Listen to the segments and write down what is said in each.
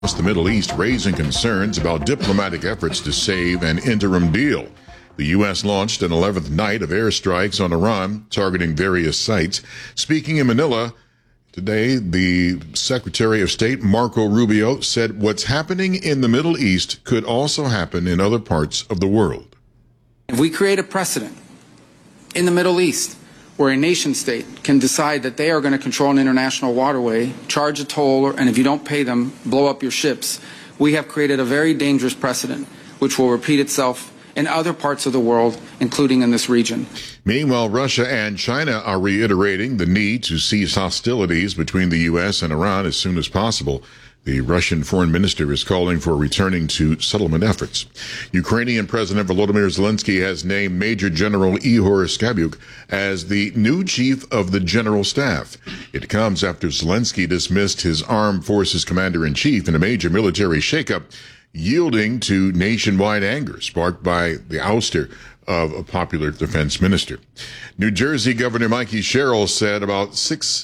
the Middle East, raising concerns about diplomatic efforts to save an interim deal. The U.S. launched an 11th night of airstrikes on Iran, targeting various sites. Speaking in Manila today, the Secretary of State, Marco Rubio, said what's happening in the Middle East could also happen in other parts of the world. If we create a precedent in the Middle East where a nation state can decide that they are going to control an international waterway, charge a toll, and if you don't pay them, blow up your ships, we have created a very dangerous precedent which will repeat itself in other parts of the world, including in this region. Meanwhile, Russia and China are reiterating the need to cease hostilities between the U.S. and Iran as soon as possible. The Russian foreign minister is calling for returning to settlement efforts. Ukrainian President Volodymyr Zelensky has named Major General Ihor Skabyuk as the new chief of the general staff. It comes after Zelensky dismissed his armed forces commander-in-chief in a major military shakeup, yielding to nationwide anger sparked by the ouster of a popular defense minister. New Jersey Governor Mikey Sherrill said about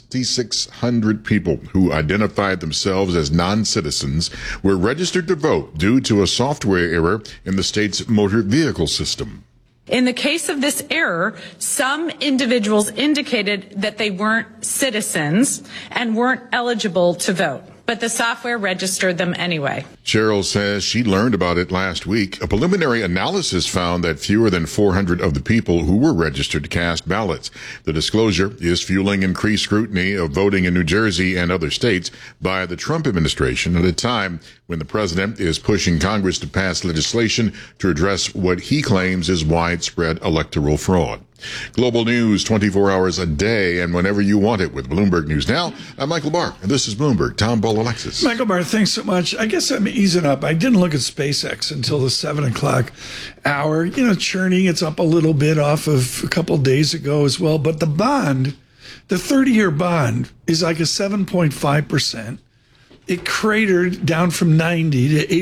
6,600 people who identified themselves as non-citizens were registered to vote due to a software error in the state's motor vehicle system. In the case of this error, some individuals indicated that they weren't citizens and weren't eligible to vote, but the software registered them anyway. Cheryl says she learned about it last week. A preliminary analysis found that fewer than 400 of the people who were registered cast ballots. The disclosure is fueling increased scrutiny of voting in New Jersey and other states by the Trump administration at a time when the president is pushing Congress to pass legislation to address what he claims is widespread electoral fraud. Global news 24 hours a day and whenever you want it with Bloomberg News Now. I'm Michael Barr, and this is Bloomberg. Tom Bull, Alexis. Michael Barr, thanks so much. I guess I'm easing up. I didn't look at SpaceX until the 7 o'clock hour. You know, churning, it's up a little bit off of a couple days ago as well. But the bond, the 30-year bond, is like a 7.5%. It cratered down from 90 to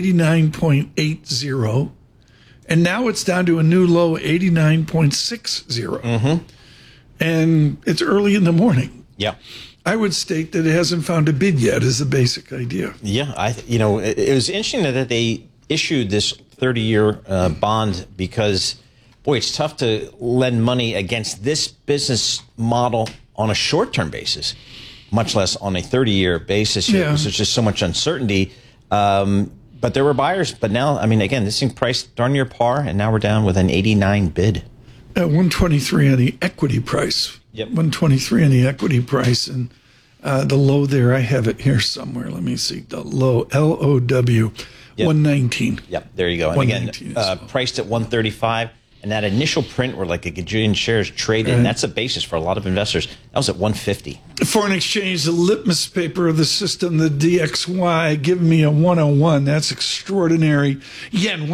89.80. And now it's down to a new low, 89.60. Mm-hmm. And it's early in the morning. Yeah. I would state that it hasn't found a bid yet is the basic idea. Yeah. It was interesting that they issued this 30-year bond because, boy, it's tough to lend money against this business model on a short-term basis, much less on a 30-year basis here, because there's just so much uncertainty. But there were buyers. But now, I mean, again, this thing priced darn near par, and now we're down with an 89 bid. At 123 on the equity price. Yep. 123 on the equity price. And the low there, I have it here somewhere. Let me see. The low, L-O-W, yep. 119. Yep, there you go. And again, priced at 135. And that initial print where like a gajillion shares traded, and that's a basis for a lot of investors. That was at 150. Foreign exchange, the litmus paper of the system, the DXY, giving me a 101. That's extraordinary. Yen,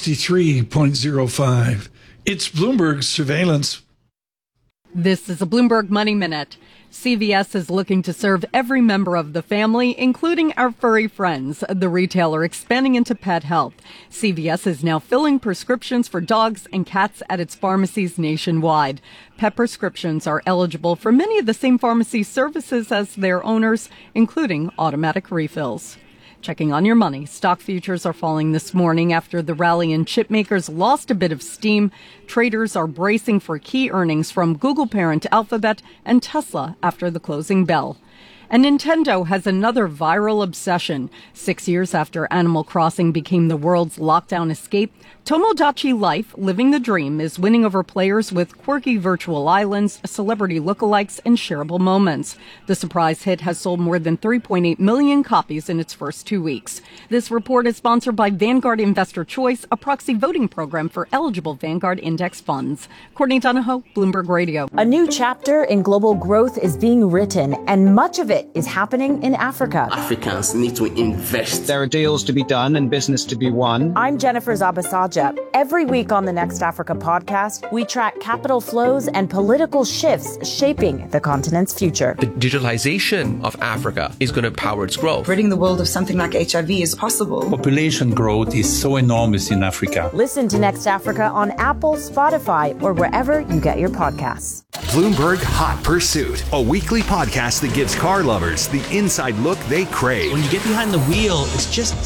163.05. It's Bloomberg surveillance. This is a Bloomberg Money Minute. CVS is looking to serve every member of the family, including our furry friends. The retailer expanding into pet health. CVS is now filling prescriptions for dogs and cats at its pharmacies nationwide. Pet prescriptions are eligible for many of the same pharmacy services as their owners, including automatic refills. Checking on your money. Stock futures are falling this morning after the rally in chip makers lost a bit of steam. Traders are bracing for key earnings from Google parent Alphabet and Tesla after the closing bell. And Nintendo has another viral obsession. 6 years after Animal Crossing became the world's lockdown escape, Tomodachi Life, Living the Dream, is winning over players with quirky virtual islands, celebrity lookalikes, and shareable moments. The surprise hit has sold more than 3.8 million copies in its first 2 weeks. This report is sponsored by Vanguard Investor Choice, a proxy voting program for eligible Vanguard index funds. Courtney Donahoe, Bloomberg Radio. A new chapter in global growth is being written, and much of it is happening in Africa. Africans need to invest. There are deals to be done and business to be won. I'm Jennifer Zabasaja. Every week on the Next Africa podcast, we track capital flows and political shifts shaping the continent's future. The digitalization of Africa is going to power its growth. Ridding the world of something like HIV is possible. Population growth is so enormous in Africa. Listen to Next Africa on Apple, Spotify, or wherever you get your podcasts. Bloomberg Hot Pursuit, a weekly podcast that gives car lovers the inside look they crave. When you get behind the wheel, it's just